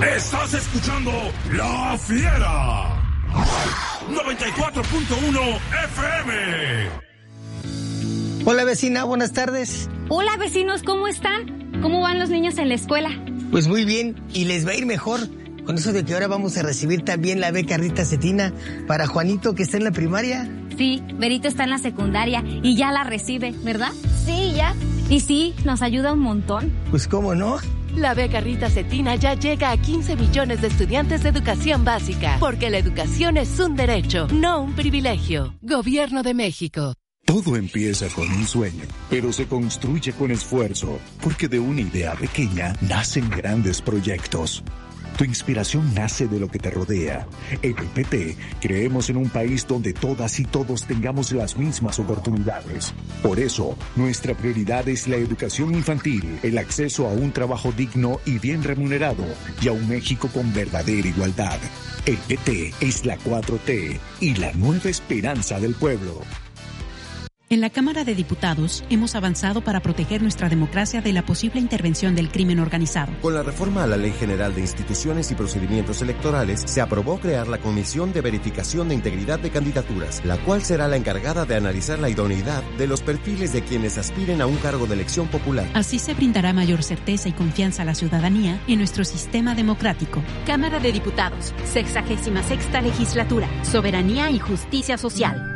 Estás escuchando La Fiera 94.1 FM. Hola vecina, buenas tardes. Hola vecinos, ¿cómo están? ¿Cómo van los niños en la escuela? Pues muy bien, y les va a ir mejor con eso de que ahora vamos a recibir también la beca Rita Cetina para Juanito, que está en la primaria. Sí, Berito está en la secundaria y ya la recibe, ¿verdad? Sí, ya. Y sí, nos ayuda un montón. Pues cómo no. La beca Rita Cetina ya llega a 15 millones de estudiantes de educación básica, porque la educación es un derecho, no un privilegio. Gobierno de México. Todo empieza con un sueño, pero se construye con esfuerzo, porque de una idea pequeña nacen grandes proyectos. Tu inspiración nace de lo que te rodea. En el PT creemos en un país donde todas y todos tengamos las mismas oportunidades. Por eso, nuestra prioridad es la educación infantil, el acceso a un trabajo digno y bien remunerado, y a un México con verdadera igualdad. El PT es la 4T y la nueva esperanza del pueblo. En la Cámara de Diputados hemos avanzado para proteger nuestra democracia de la posible intervención del crimen organizado. Con la reforma a la Ley General de Instituciones y Procedimientos Electorales, se aprobó crear la Comisión de Verificación de Integridad de Candidaturas, la cual será la encargada de analizar la idoneidad de los perfiles de quienes aspiren a un cargo de elección popular. Así se brindará mayor certeza y confianza a la ciudadanía en nuestro sistema democrático. Cámara de Diputados, 66ª Legislatura, Soberanía y Justicia Social.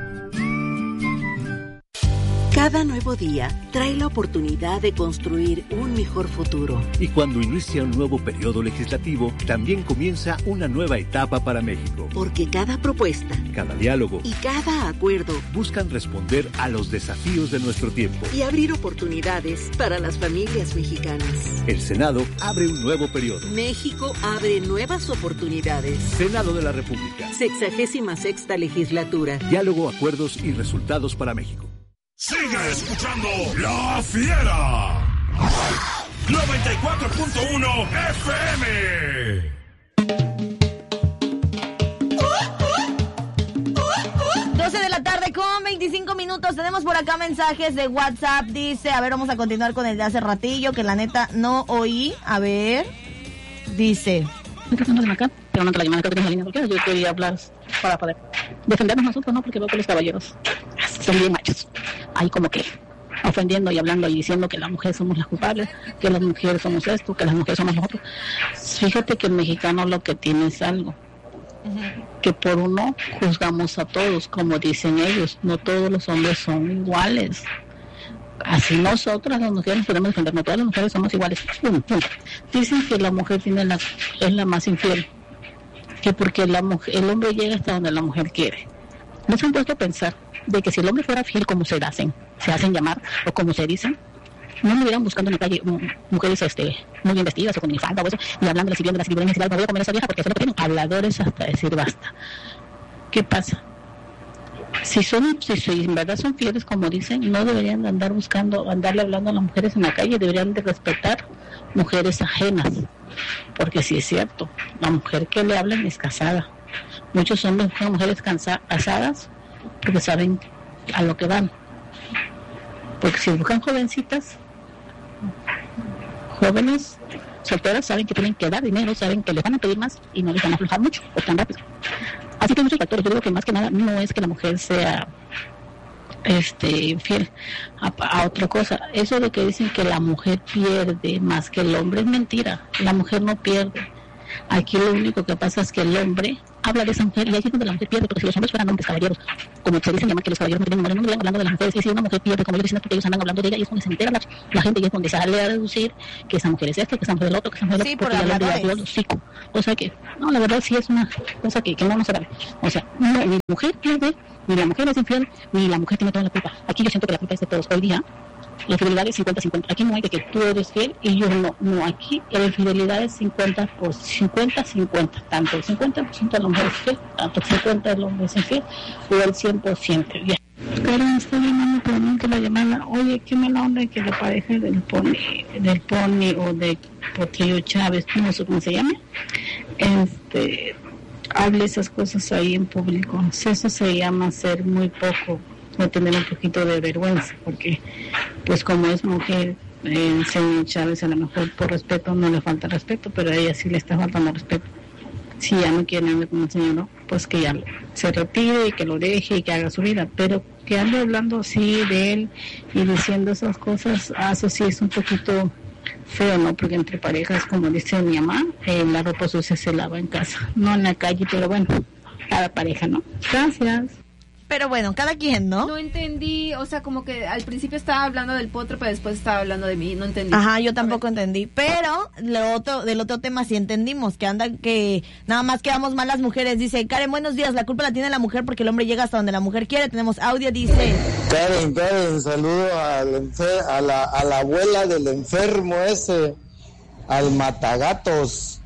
Cada nuevo día trae la oportunidad de construir un mejor futuro. Y cuando inicia un nuevo periodo legislativo, también comienza una nueva etapa para México. Porque cada propuesta, cada diálogo y cada acuerdo buscan responder a los desafíos de nuestro tiempo y abrir oportunidades para las familias mexicanas. El Senado abre un nuevo periodo. México abre nuevas oportunidades. Senado de la República. 66ª Legislatura. Diálogo, acuerdos y resultados para México. Sigue escuchando La Fiera 94.1 FM. 12 de la tarde con 25 minutos. Tenemos por acá mensajes de WhatsApp. Dice, a ver, vamos a continuar con el de hace ratillo, que la neta no oí. A ver, dice... Pero no te la llamada, creo que tienes la línea porque yo quería hablar para poder defendernos nosotros, ¿no? Porque veo que los caballeros son bien machos. Ahí como que ofendiendo y hablando y diciendo que las mujeres somos las culpables, que las mujeres somos esto, que las mujeres somos los otros. Fíjate que el mexicano lo que tiene es algo. Que por uno juzgamos a todos, como dicen ellos. No todos los hombres son iguales. Así nosotras las mujeres podemos defendernos, todas las mujeres somos iguales. Dicen que la mujer es la más infiel, que porque el hombre llega hasta donde la mujer quiere. ¿No se han puesto a pensar de que si el hombre fuera fiel como se hacen llamar o como se dicen, no me hubieran buscando en la calle mujeres muy bien vestidas o con minifalda o eso, y hablando y viendo las me voy a comer a esa vieja porque eso es lo que tienen, habladores hasta decir basta? ¿Qué pasa? Si en verdad son fieles como dicen, no deberían de andarle hablando a las mujeres en la calle, deberían de respetar mujeres ajenas, porque si es cierto, la mujer que le hablan es casada. Muchos hombres buscan mujeres casadas porque saben a lo que van, porque si buscan jovencitas, jóvenes solteras, saben que tienen que dar dinero, saben que les van a pedir más y no les van a aflojar mucho o tan rápido. Así que hay muchos factores. Yo digo que más que nada no es que la mujer sea fiel a otra cosa. Eso de que dicen que la mujer pierde más que el hombre es mentira. La mujer no pierde. Aquí lo único que pasa es que el hombre habla de esa mujer y ahí es donde la mujer pierde, porque si los hombres fueran hombres caballeros, como se dicen llamar que los caballeros no tienen número, no me hablando de las mujeres, y si una mujer pierde, como ellos dicen, porque ellos andan hablando de ella, y es donde se entera la gente, y es donde sale a deducir que esa mujer es esta, que esa mujer es el otro, que esa mujer es el otro, porque ya lo han los hocico. O sea que, no, la verdad sí es una cosa que no se sabe. O sea, no, ni la mujer pierde, ni la mujer es infiel, ni la mujer tiene toda la culpa. Aquí yo siento que la culpa es de todos. Hoy día la fidelidad es 50-50. Aquí no hay de que tú eres fiel y yo no. No, aquí la infidelidad es 50-50. Tanto el 50% de la mujer es fiel, tanto el 50% del hombre es infiel, o el 100%. Ya. Karen, está llamando por la llamada. Oye, qué mala onda que la pareja del Pony o de Potrillo Chávez, no sé cómo se llama, hable esas cosas ahí en público. Eso se llama ser muy poco, no tener un poquito de vergüenza, porque pues como es mujer señor Chávez a lo mejor por respeto no le falta respeto, pero a ella sí le está faltando respeto. Si ya no quiere hablar con el señor, ¿no? Pues que ya se retire y que lo deje y que haga su vida, pero que ande hablando así de él y diciendo esas cosas, eso sí es un poquito feo, ¿no? Porque entre parejas, como dice mi mamá, la ropa sucia se lava en casa, no en la calle, pero bueno, cada pareja, ¿no? Gracias. Pero bueno, cada quien, ¿no? No entendí, o sea, como que al principio estaba hablando del potro, pero después estaba hablando de mí, no entendí. Ajá, yo tampoco entendí, pero del otro tema sí entendimos, que nada más quedamos mal las mujeres. Dice, Karen, buenos días, la culpa la tiene la mujer porque el hombre llega hasta donde la mujer quiere. Tenemos audio, dice... Karen, saludo a la abuela del enfermo ese, al matagatos,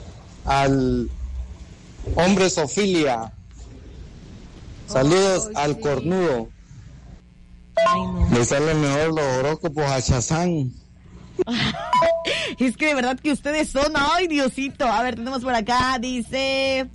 al hombre Sofilia. Saludos al cornudo. Ay, no. Le salen mejor los horóscopos a Shazam. Es que de verdad que ustedes son, ay Diosito. A ver, tenemos por acá, dice...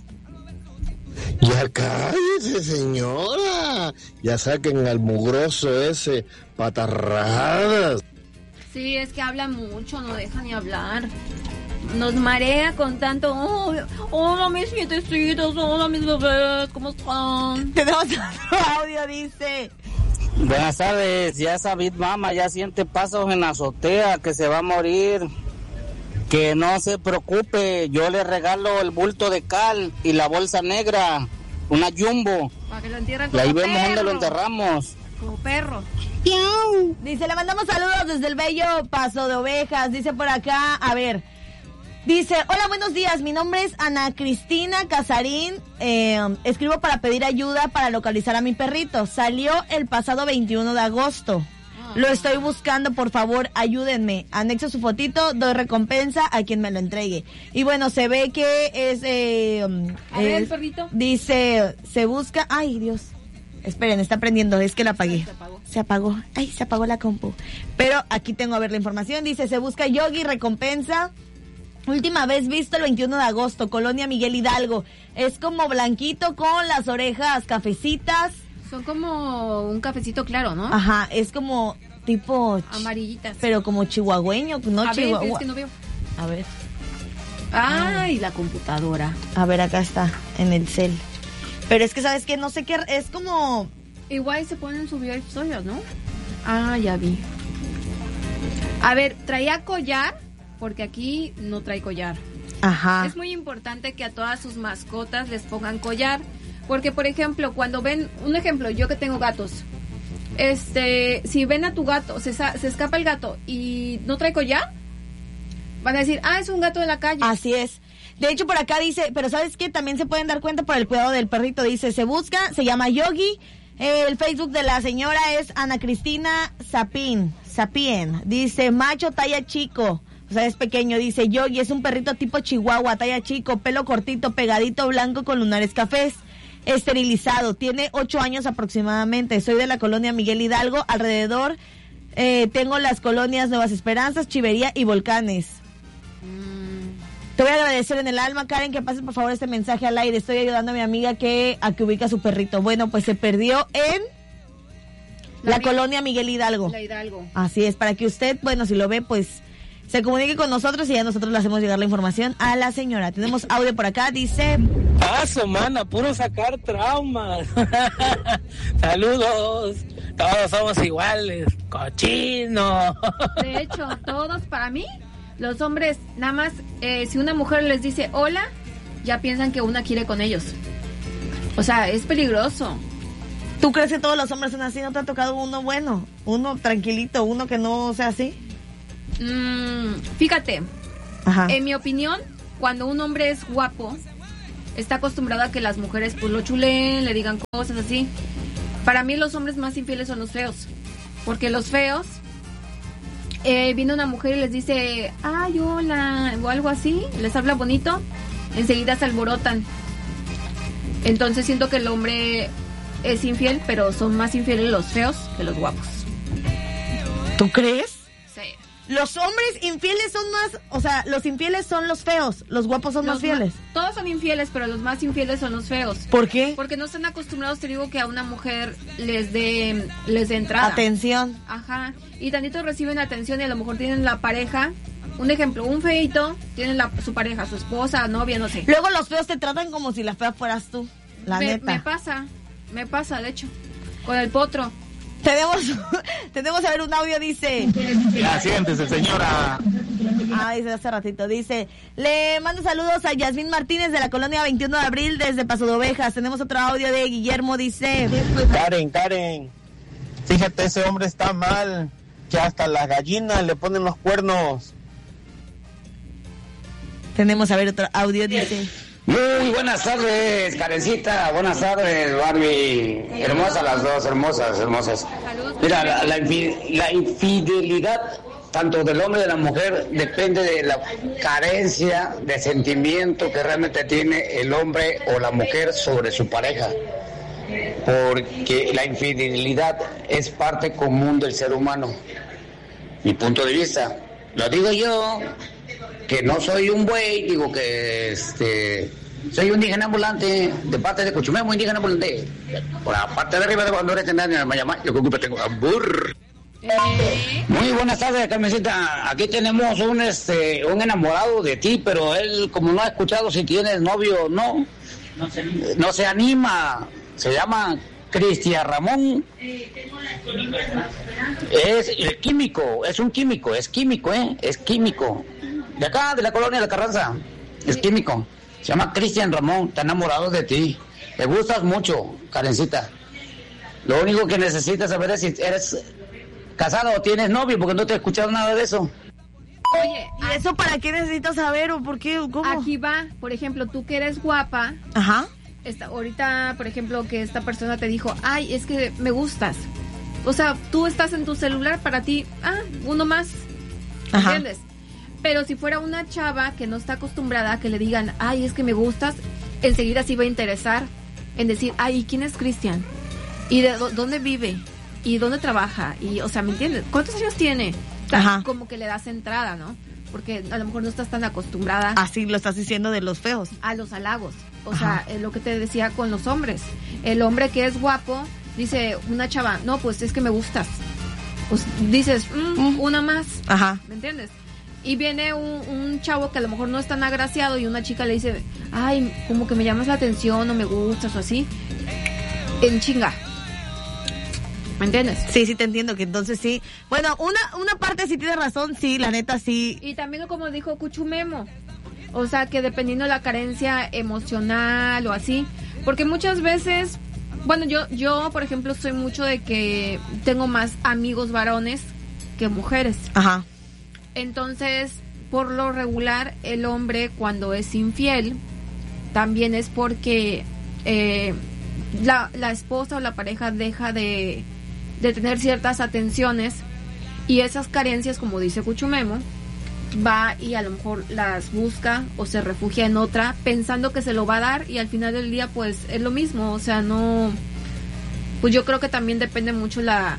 Ya cállese, señora. Ya saquen al mugroso ese, patarradas. Sí, es que habla mucho, no deja ni hablar. Nos marea con tanto, hola mis nietecitos, hola mis bebés, ¿cómo están? Tenemos otro audio, dice... Buenas tardes, ya esa Big Mama ya siente pasos en la azotea, que se va a morir. Que no se preocupe, yo le regalo el bulto de cal y la bolsa negra, una jumbo. Para que lo entierren y como ahí vemos perro. dónde lo enterramos. Como perro. Dice, le mandamos saludos desde el bello Paso de Ovejas. Dice por acá, a ver... Dice, hola, buenos días, mi nombre es Ana Cristina Casarín, escribo para pedir ayuda para localizar a mi perrito. Salió el pasado 21 de agosto. Lo estoy buscando, por favor, ayúdenme. Anexo su fotito, doy recompensa a quien me lo entregue. Y bueno, se ve que es... a ver, el perrito. Dice, se busca... Ay, Dios. Esperen, está prendiendo, es que la apagué. Se apagó. Ay, se apagó la compu. Pero aquí tengo a ver la información. Dice, se busca Yogi, recompensa... Última vez visto el 21 de agosto, Colonia Miguel Hidalgo. Es como blanquito con las orejas cafecitas. Son como un cafecito claro, ¿no? Ajá, es como tipo... amarillitas. Pero como chihuahueño, no a chihuahua. ver, es que no veo. A ver. Ay, la computadora. A ver, acá está, en el cel. Pero es que, ¿sabes qué? No sé qué, es como... Igual se ponen subir historias, ¿no? Ah, ya vi. A ver, traía collar... porque aquí no trae collar. Ajá. Es muy importante que a todas sus mascotas les pongan collar, porque por ejemplo, cuando ven, un ejemplo, yo que tengo gatos, si ven a tu gato, se escapa el gato y no trae collar, van a decir, es un gato de la calle. Así es. De hecho, por acá dice, pero ¿sabes qué? También se pueden dar cuenta por el cuidado del perrito. Dice, se busca, se llama Yogi. El Facebook de la señora es Ana Cristina Sapien. Dice, macho talla chico. O sea, es pequeño, dice Yogi, es un perrito tipo chihuahua, talla chico, pelo cortito, pegadito, blanco con lunares cafés, esterilizado, tiene 8 años aproximadamente, soy de la colonia Miguel Hidalgo, alrededor tengo las colonias Nuevas Esperanzas, Chivería y Volcanes. Te voy a agradecer en el alma, Karen, que pases por favor este mensaje al aire, estoy ayudando a mi amiga a que ubique a su perrito. Bueno, pues se perdió en... la colonia Miguel Hidalgo. La Hidalgo. Así es, para que usted, bueno, si lo ve, pues... se comunique con nosotros y ya nosotros le hacemos llegar la información a la señora. Tenemos audio por acá, dice... Paso, mana, puro sacar traumas. Saludos. Todos somos iguales. Cochino. De hecho, todos, para mí, los hombres, nada más, si una mujer les dice hola, ya piensan que una quiere con ellos. O sea, es peligroso. ¿Tú crees que todos los hombres son así? ¿No te ha tocado uno bueno? Uno tranquilito, uno que no sea así. Fíjate, ajá, en mi opinión, cuando un hombre es guapo, está acostumbrado a que las mujeres pues lo chuleen, le digan cosas así. Para mí los hombres más infieles son los feos, porque los feos, viene una mujer y les dice, ay, hola, o algo así, les habla bonito, enseguida se alborotan. Entonces siento que el hombre es infiel, pero son más infieles los feos que los guapos. ¿Tú crees? Sí. Los hombres infieles son más, o sea, los infieles son los feos, los guapos son más fieles. Todos son infieles, pero los más infieles son los feos. ¿Por qué? Porque no están acostumbrados, te digo, que a una mujer les dé entrada. Atención. Ajá. Y tantito reciben atención y a lo mejor tienen la pareja. Un ejemplo, un feito, tienen su pareja, su esposa, novia, no sé. Luego los feos te tratan como si la fea fueras tú, neta. Me pasa, de hecho, con el potro. Tenemos a ver un audio, dice. Ya, siéntese, señora. Dice hace ratito, dice. Le mando saludos a Yasmín Martínez de la colonia 21 de abril desde Paso de Ovejas. Tenemos otro audio de Guillermo, dice. Karen, fíjate, ese hombre está mal, que hasta las gallinas le ponen los cuernos. Tenemos a ver otro audio, dice. Muy buenas tardes, Karencita. Buenas tardes, Barbie. Hermosas las dos, hermosas. Mira, la infidelidad, tanto del hombre y de la mujer, depende de la carencia de sentimiento que realmente tiene el hombre o la mujer sobre su pareja. Porque la infidelidad es parte común del ser humano. Mi punto de vista. Lo digo yo, que no soy un buey, digo que soy un indígena ambulante de parte de Cuchumemo, indígena ambulante. Por la parte de arriba de cuando eres en Mayamá, yo que tengo ambur. Muy buenas tardes, Carmencita. Aquí tenemos un enamorado de ti, pero él, como no ha escuchado si tienes novio o no se anima. Se llama Cristian Ramón. Es el químico, es químico, es químico. De acá, de la colonia de la Carranza. Es químico. Se llama Cristian Ramón, está enamorado de ti. Le gustas mucho, Karencita. Lo único que necesitas saber es si eres casado o tienes novio, porque no te he escuchado nada de eso. Oye, ¿y eso para qué necesitas saber o por qué? ¿Cómo? Aquí va, por ejemplo, tú que eres guapa. Ajá. Ahorita, por ejemplo, que esta persona te dijo, ay, es que me gustas. O sea, tú estás en tu celular, para ti, uno más. ¿Entiendes? Pero si fuera una chava que no está acostumbrada a que le digan, ay, es que me gustas, enseguida sí va a interesar en decir, ay, ¿quién es Cristian? ¿Y de dónde vive? ¿Y dónde trabaja? Y, o sea, ¿me entiendes? ¿Cuántos años tiene? O sea, como que le das entrada, ¿no? Porque a lo mejor no estás tan acostumbrada. Así lo estás diciendo de los feos. A los halagos. O sea, es lo que te decía con los hombres. El hombre que es guapo, dice una chava, no, pues es que me gustas. Pues dices, una más. Ajá. ¿Me entiendes? Y viene un chavo que a lo mejor no es tan agraciado y una chica le dice, ay, como que me llamas la atención o me gustas o así. En chinga. ¿Me entiendes? Sí, te entiendo, que entonces sí. Bueno, una parte sí tiene razón, sí, la neta sí. Y también como dijo Cuchumemo, o sea, que dependiendo de la carencia emocional o así, porque muchas veces, bueno, yo por ejemplo soy mucho de que tengo más amigos varones que mujeres. Ajá. Entonces, por lo regular, el hombre cuando es infiel, también es porque la esposa o la pareja deja de tener ciertas atenciones y esas carencias, como dice Cuchumemo, va y a lo mejor las busca o se refugia en otra pensando que se lo va a dar y al final del día pues es lo mismo, o sea, no, pues yo creo que también depende mucho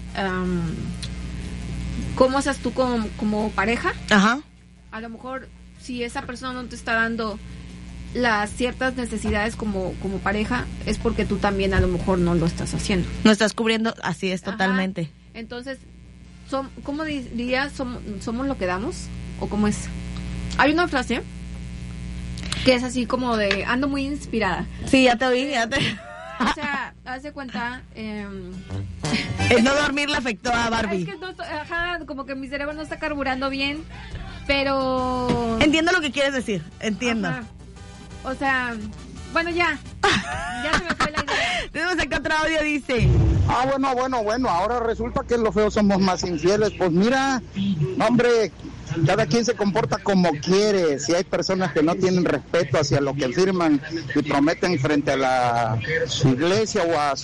cómo seas tú como pareja. Ajá. A lo mejor si esa persona no te está dando las ciertas necesidades como pareja, es porque tú también a lo mejor no lo estás haciendo. No estás cubriendo, así es. Ajá. Totalmente. Entonces, ¿cómo dirías? ¿Somos lo que damos? ¿O cómo es? Hay una frase que es así como de, ando muy inspirada. Sí, ya te oí, O sea, haz de cuenta... el no dormir le afectó a Barbie. Es que como que mi cerebro no está carburando bien, pero... Entiendo lo que quieres decir, entiendo. Ajá. O sea, bueno, ya se me fue la idea. Tenemos acá otro audio, dice. Bueno, ahora resulta que los feos somos más infieles. Pues mira, hombre, cada quien se comporta como quiere. Si hay personas que no tienen respeto hacia lo que firman y prometen frente a la iglesia o a